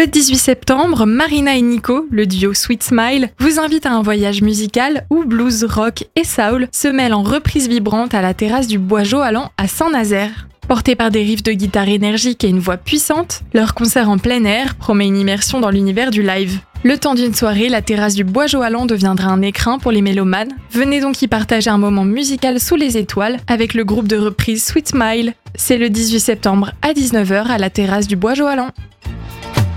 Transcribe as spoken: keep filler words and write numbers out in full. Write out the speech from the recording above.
Le dix-huit septembre, Marina et Nico, le duo Sweet Smile, vous invitent à un voyage musical où blues, rock et soul se mêlent en reprises vibrantes à la terrasse du Bois Joallan à Saint-Nazaire. Portés par des riffs de guitare énergiques et une voix puissante, leur concert en plein air promet une immersion dans l'univers du live. Le temps d'une soirée, la terrasse du Bois Joallan deviendra un écrin pour les mélomanes. Venez donc y partager un moment musical sous les étoiles avec le groupe de reprise Sweet Smile. C'est le dix-huit septembre à dix-neuf heures à la terrasse du Bois Joallan.